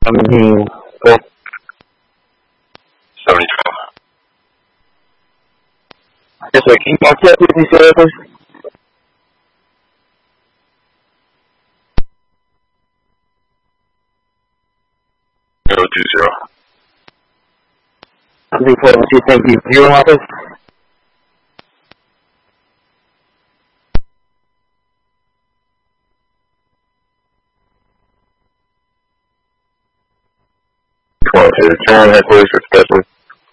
17. Go. 72. Yes, sir. Can you check with me, sir, please? Thank you. Your office? To return headquarters for special.